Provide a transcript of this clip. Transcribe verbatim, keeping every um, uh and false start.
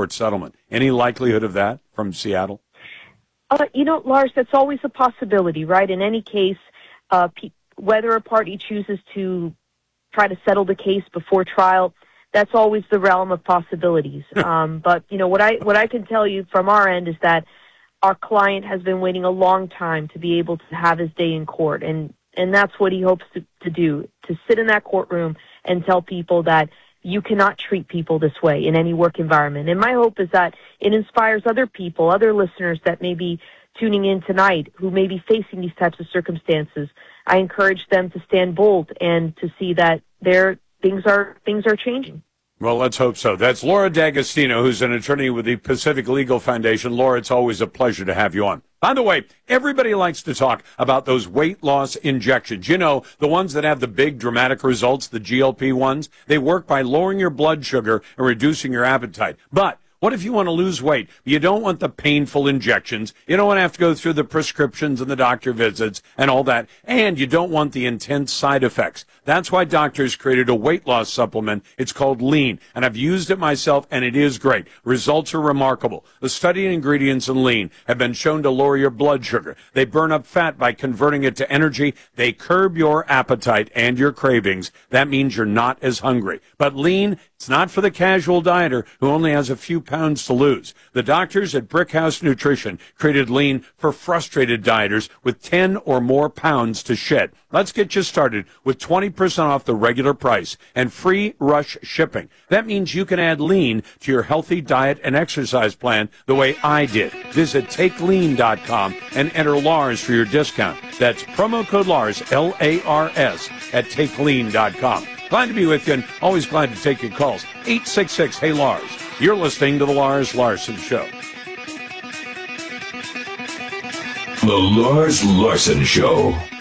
court settlement. Any likelihood of that from Seattle? Uh, you know, Lars, that's always a possibility, right? In any case, uh, pe- whether a party chooses to try to settle the case before trial, that's always the realm of possibilities. um, but, you know, what I what I can tell you from our end is that our client has been waiting a long time to be able to have his day in court, and, and that's what he hopes to, to do, to sit in that courtroom and tell people that you cannot treat people this way in any work environment. And my hope is that it inspires other people, other listeners that may be tuning in tonight who may be facing these types of circumstances. I encourage them to stand bold and to see that their things are things are changing. Well, let's hope so. That's Laura D'Agostino, who's an attorney with the Pacific Legal Foundation. Laura, it's always a pleasure to have you on. By the way, everybody likes to talk about those weight loss injections. You know, the ones that have the big dramatic results, the G L P ones. They work by lowering your blood sugar and reducing your appetite. But what if you want to lose weight? You don't want the painful injections. You don't want to have to go through the prescriptions and the doctor visits and all that. And you don't want the intense side effects. That's why doctors created a weight loss supplement. It's called Lean. And I've used it myself, and it is great. Results are remarkable. The studied ingredients in Lean have been shown to lower your blood sugar. They burn up fat by converting it to energy. They curb your appetite and your cravings. That means you're not as hungry. But Lean, it's not for the casual dieter who only has a few pounds to lose. The doctors at Brickhouse Nutrition created Lean for frustrated dieters with ten or more pounds to shed. Let's get you started with twenty percent off the regular price and free rush shipping. That means you can add Lean to your healthy diet and exercise plan the way I did. Visit take lean dot com and enter Lars for your discount. That's promo code Lars, L A R S, at take lean dot com. Glad to be with you and always glad to take your calls. eight six six, hey Lars. You're listening to The Lars Larson Show. The Lars Larson Show.